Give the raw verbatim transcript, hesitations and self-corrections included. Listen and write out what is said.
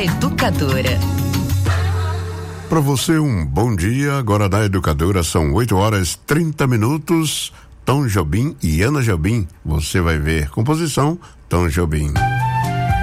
Educadora. Para você um bom dia, agora da Educadora são oito horas trinta minutos. Tom Jobim e Ana Jobim, você vai ver. Composição Tom Jobim.